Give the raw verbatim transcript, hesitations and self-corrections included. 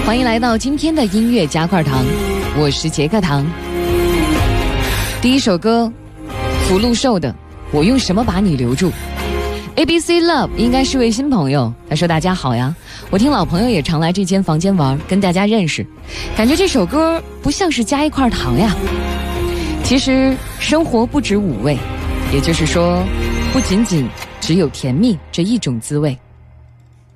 欢迎来到今天的音乐加块糖，我是杰克糖。第一首歌，福禄寿的《我用什么把你留住》。A B C Love 应该是位新朋友，他说大家好呀，我听老朋友也常来这间房间玩，跟大家认识，感觉这首歌不像是加一块糖呀。其实生活不止五味，也就是说不仅仅只有甜蜜这一种滋味。